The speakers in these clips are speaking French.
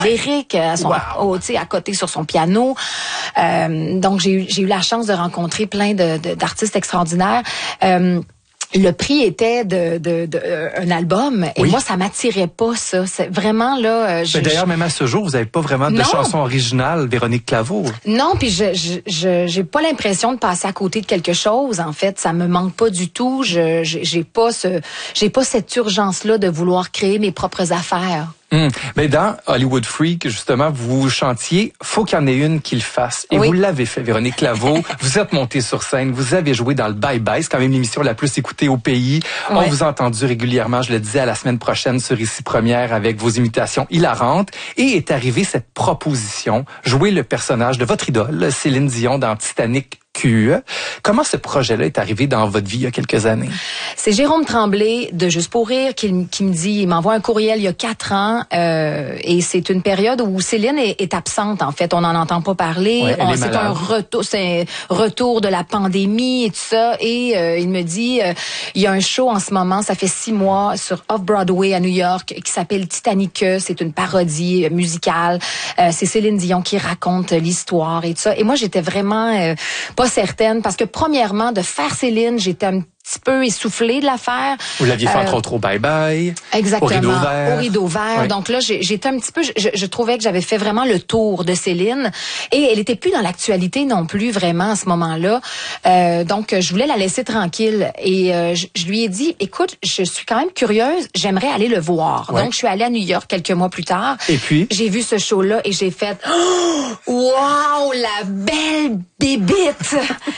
lyrique à côté sur son piano. Donc j'ai eu la chance de rencontrer plein d'artistes extraordinaires. Le prix était un album et moi ça m'attirait pas ça. C'est vraiment là. D'ailleurs même à ce jour vous avez pas vraiment de chanson originale, Véronique Claveau. Non, puis j'ai pas l'impression de passer à côté de quelque chose. En fait, ça me manque pas du tout. J'ai pas cette urgence là de vouloir créer mes propres affaires. Mais dans Hollywood Freak, justement, vous chantiez « Faut qu'il y en ait une qui le fasse ». Et vous l'avez fait, Véronique Claveau. Vous êtes montée sur scène, vous avez joué dans le Bye Bye. C'est quand même l'émission la plus écoutée au pays. On vous a entendu régulièrement, je le disais, à la semaine prochaine sur Ici Première avec vos imitations hilarantes. Et est arrivée cette proposition, jouer le personnage de votre idole, Céline Dion, dans Titanic QE. Comment ce projet-là est arrivé dans votre vie il y a quelques années? C'est Jérôme Tremblay de Juste pour rire qui me dit, il m'envoie un courriel il y a 4 ans et c'est une période où Céline est absente en fait, on n'en entend pas parler. C'est un retour de la pandémie et tout ça et il me dit, il y a un show en ce moment, ça fait 6 mois sur Off-Broadway à New York qui s'appelle Titanic, c'est une parodie musicale. C'est Céline Dion qui raconte l'histoire et tout ça. Et moi j'étais vraiment pas certaine parce que premièrement de faire Céline, j'étais un petit peu essoufflée de l'affaire. Vous l'aviez fait entre autres au Bye Bye. Exactement. Au rideau vert. Donc là, j'étais un petit peu, je trouvais que j'avais fait vraiment le tour de Céline et elle était plus dans l'actualité non plus vraiment à ce moment-là. Donc je voulais la laisser tranquille et je lui ai dit, écoute, je suis quand même curieuse, j'aimerais aller le voir. Donc je suis allée à New York quelques mois plus tard. Et puis j'ai vu ce show-là et j'ai fait, wow, la belle bébite.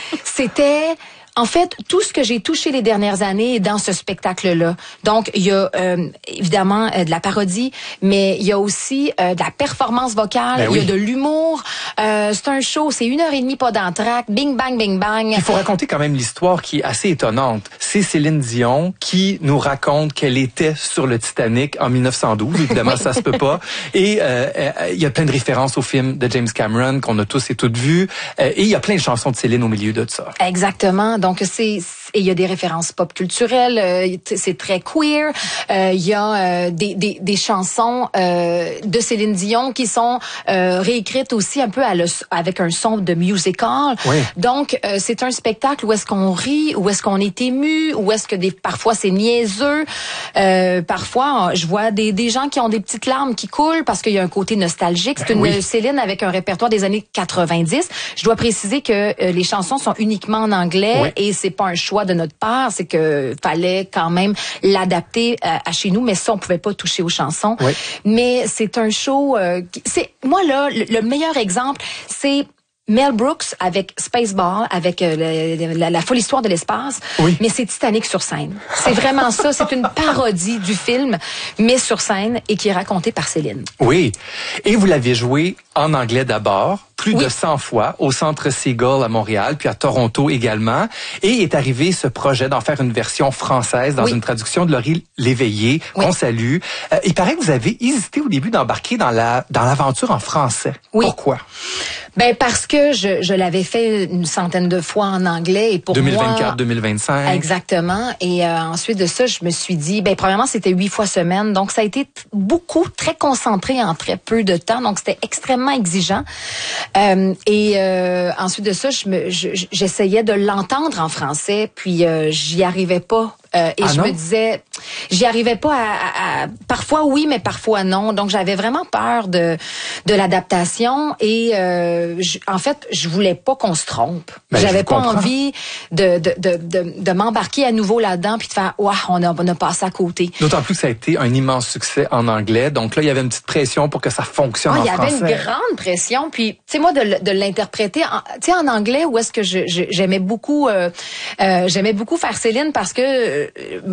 C'était en fait, tout ce que j'ai touché les dernières années est dans ce spectacle-là. Donc, il y a évidemment de la parodie, mais il y a aussi de la performance vocale, il y a de l'humour. C'est un show, c'est 1h30, pas d'entracte, bing bang, bing bang. Il faut raconter quand même l'histoire qui est assez étonnante. C'est Céline Dion qui nous raconte qu'elle était sur le Titanic en 1912. Évidemment, ça se peut pas. Et il y a plein de références au film de James Cameron qu'on a tous et toutes vues. Et il y a plein de chansons de Céline au milieu de ça. Exactement. Donc, il y a des références pop culturelles, c'est très queer. Il y a des chansons de Céline Dion qui sont réécrites aussi un peu avec un son de musical. Donc, c'est un spectacle où est-ce qu'on rit, où est-ce qu'on est ému, où est-ce que parfois c'est niaiseux. Parfois, je vois des gens qui ont des petites larmes qui coulent parce qu'il y a un côté nostalgique. C'est une Céline avec un répertoire des années 90. Je dois préciser que les chansons sont uniquement en anglais. Et c'est pas un choix de notre part, c'est que fallait quand même l'adapter à chez nous, mais ça on pouvait pas toucher aux chansons. Mais c'est un show moi là le meilleur exemple, c'est Mel Brooks avec Spaceball, avec la folle histoire de l'espace, mais c'est Titanic sur scène. C'est vraiment ça, c'est une parodie du film, mais sur scène et qui est racontée par Céline. Oui, et vous l'avez joué en anglais d'abord, plus de 100 fois, au Centre Seagull à Montréal, puis à Toronto également, et est arrivé ce projet d'en faire une version française dans une traduction de Laurie Léveillé, qu'on salue. Il paraît que vous avez hésité au début d'embarquer dans l'aventure en français. Pourquoi? Ben parce que je l'avais fait une centaine de fois en anglais et pour 2024, 2025. Exactement. Et ensuite de ça, je me suis dit, ben premièrement c'était 8 fois semaine, donc ça a été très concentré en très peu de temps, donc c'était extrêmement exigeant. Ensuite de ça, j'essayais de l'entendre en français, puis j'y arrivais pas. Je me disais, j'y arrivais pas à parfois oui, mais parfois non. Donc j'avais vraiment peur de l'adaptation et en fait, je voulais pas qu'on se trompe. J'avais pas envie de m'embarquer à nouveau là-dedans puis de faire on a passé à côté. D'autant plus que ça a été un immense succès en anglais. Donc là, il y avait une petite pression pour que ça fonctionne en français. Il y avait une grande pression. Puis tu sais moi de l'interpréter en anglais où est-ce que j'aimais beaucoup faire Céline parce que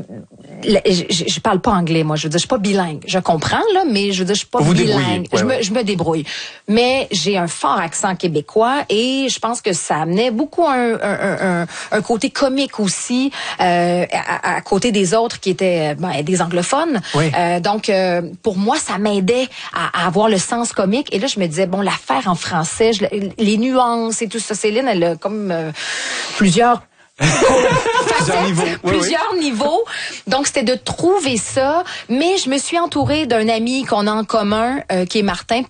je parle pas anglais, moi. Je veux dire, je suis pas bilingue. Je comprends, là, mais je veux dire, je suis pas bilingue. Je me débrouille. Mais j'ai un fort accent québécois et je pense que ça amenait beaucoup un côté comique aussi, à côté des autres qui étaient des anglophones. Donc, pour moi, ça m'aidait à avoir le sens comique. Et là, je me disais, bon, la faire en français, les nuances et tout ça. Céline, elle a comme plusieurs Plusieurs niveaux. Donc, c'était de trouver ça. Mais je me suis entourée d'un ami qu'on a en commun, qui est Martin